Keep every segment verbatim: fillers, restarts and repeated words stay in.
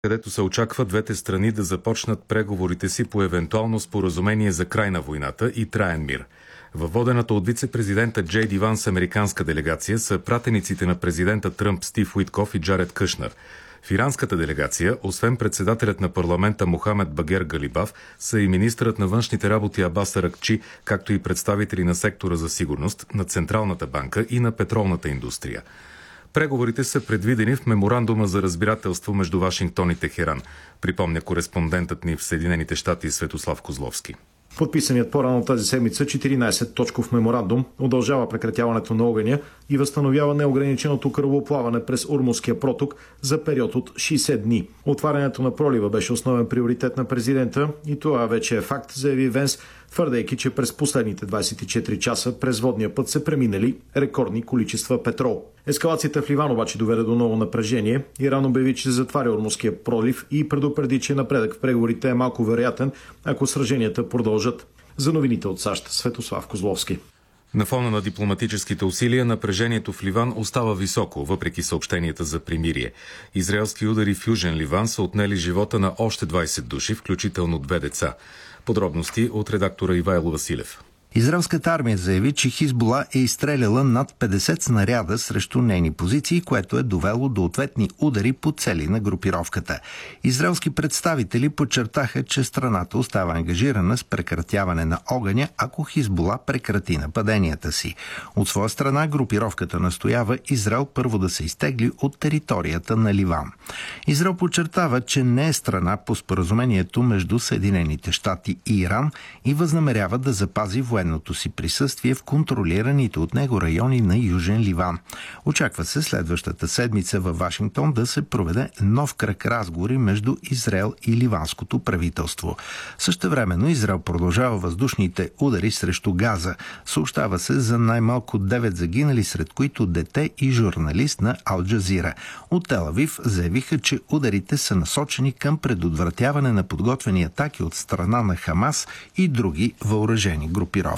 където се очаква двете страни да започнат преговорите си по евентуално споразумение за край на войната и траен мир. Във водената от вице-президента Джей Ди Ванс американска делегация са пратениците на президента Тръмп Стив Уиткоф и Джаред Кушнер. В иранската делегация, освен председателят на парламента Мохамед Багер Галибаф, са и министърът на външните работи Абас Аракчи, както и представители на сектора за сигурност, на Централната банка и на петролната индустрия. Преговорите са предвидени в меморандума за разбирателство между Вашингтон и Техеран, припомня кореспондентът ни в Съединените щати Светослав Козловски. Подписаният по-рано тази седмица четиринайсет-точков меморандум удължава прекратяването на огъня и възстановява неограниченото корабоплаване през Ормузския проток за период от шейсет дни. Отварянето на пролива беше основен приоритет на президента и това вече е факт, заяви Венс, твърдейки, че през последните двайсет и четири часа през водния път са преминали рекордни количества петрол. Ескалацията в Ливан обаче доведе до ново напрежение. Иран обяви, че затваря Ормузския пролив и предупреди, че напредък в преговорите е малко вероятен, ако сраженията продължат. За новините от САЩ, Светослав Козловски. На фона на дипломатическите усилия, напрежението в Ливан остава високо, въпреки съобщенията за примирие. Израелски удари в Южен Ливан са отнели живота на още двайсет души, включително две деца. Подробности от редактора Ивайло Василев. Израелската армия заяви, че Хизбула е изстреляла над петдесет снаряда срещу нейни позиции, което е довело до ответни удари по цели на групировката. Израелски представители подчертаха, че страната остава ангажирана с прекратяване на огъня, ако Хизбула прекрати нападенията си. От своя страна групировката настоява Израел първо да се изтегли от територията на Ливан. Израел подчертава, че не е страна по споразумението между Съединените щати и Иран и възнамерява да запази военната военното си присъствие в контролираните от него райони на Южен Ливан. Очаква се следващата седмица във Вашингтон да се проведе нов кръг разговори между Израел и ливанското правителство. Същевременно Израел продължава въздушните удари срещу Газа. Съобщава се за най-малко девет загинали, сред които дете и журналист на Ал Джазира. От Тел Авив заявиха, че ударите са насочени към предотвратяване на подготвени атаки от страна на Хамас и други въоръжени групировки.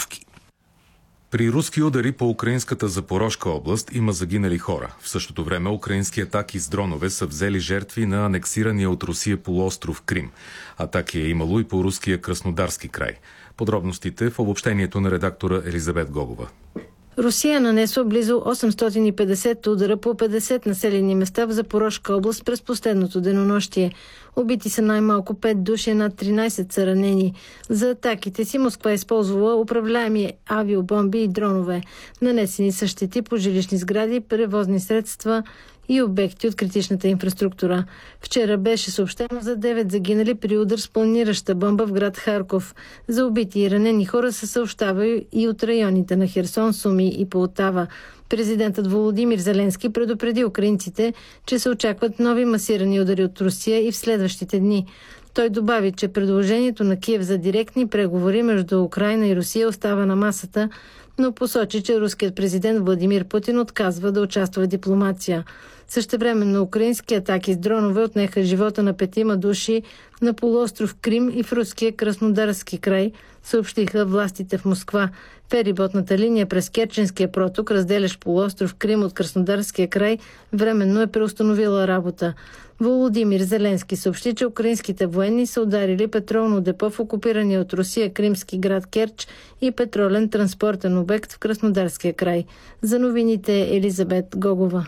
При руски удари по украинската Запорожка област има загинали хора. В същото време украински атаки с дронове са взели жертви на анексирания от Русия полуостров Крим. Атаки е имало и по руския Краснодарски край. Подробностите в обобщението на редактора Елизабет Гогова. Русия нанесла близо осемстотин и петдесет удара по петдесет населени места в Запорожка област през последното денонощие. Убити са най-малко пет души, над тринайсет са ранени. За атаките си Москва е използвала управляеми авиобомби и дронове. Нанесени са щети по жилищни сгради, превозни средства и обекти от критичната инфраструктура. Вчера беше съобщено за девет загинали при удар с планираща бомба в град Харков. За убити и ранени хора се съобщава и от районите на Херсон, Суми и Полтава. Президентът Володимир Зеленски предупреди украинците, че се очакват нови масирани удари от Русия и в следващите дни. Той добави, че предложението на Киев за директни преговори между Украйна и Русия остава на масата, но посочи, че руският президент Владимир Путин отказва да участва в дипломация. Същевременно украински атаки с дронове отнеха живота на петима души на полуостров Крим и в руския Краснодарски край, съобщиха властите в Москва. Фериботната линия през Керченския проток, разделящ полуостров Крим от Краснодарския край, временно е преустановила работа. Володимир Зеленски съобщи, че украинските военни са ударили петролно депо в окупирания от Русия кримски град Керч и петролен транспортен обект в Краснодарския край. За новините Елизабет Гогова.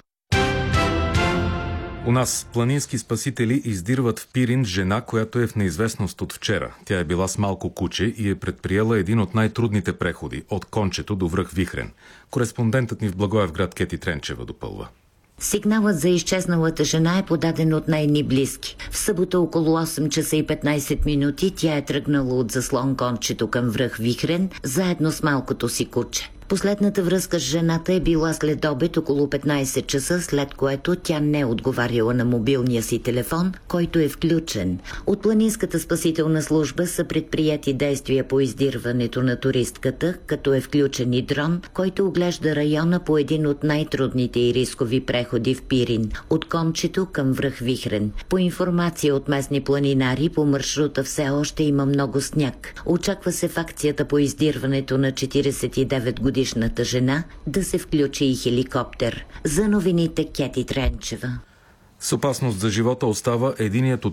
У нас планински спасители издирват в Пирин жена, която е в неизвестност от вчера. Тя е била с малко куче и е предприела един от най-трудните преходи – от Кончето до връх Вихрен. Кореспондентът ни в Благоевград Кети Тренчева допълва. Сигналът за изчезналата жена е подаден от нейни близки. В събота около осем часа и петнайсет минути тя е тръгнала от заслон Кончето към връх Вихрен, заедно с малкото си куче. Последната връзка с жената е била след обед около петнайсет часа, след което тя не е отговаряла на мобилния си телефон, който е включен. От планинската спасителна служба са предприяти действия по издирването на туристката, като е включен и дрон, който оглежда района по един от най-трудните и рискови преходи в Пирин, от Кончето към връх Вихрен. По информация от местни планинари, по маршрута все още има много сняг. Очаква се в акцията по издирването на четирийсет и девет годишната жена да се включи и хеликоптер. За новините Кети Тренчева. С опасност за живота остава единият от